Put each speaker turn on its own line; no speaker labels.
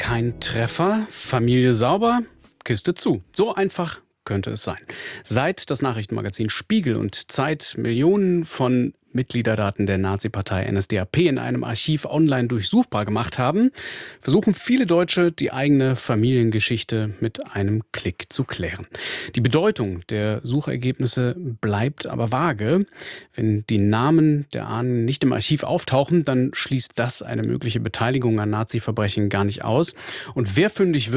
kein Treffer, Familie sauber, Kiste zu. So einfach könnte es sein. Seit das Nachrichtenmagazin Spiegel und Zeit Millionen von Mitgliederdaten der Nazi-Partei NSDAP in einem Archiv online durchsuchbar gemacht haben, versuchen viele Deutsche, die eigene Familiengeschichte mit einem Klick zu klären. Die Bedeutung der Suchergebnisse bleibt aber vage. Wenn die Namen der Ahnen nicht im Archiv auftauchen, dann schließt das eine mögliche Beteiligung an Nazi-Verbrechen gar nicht aus. Und wer fündig wird,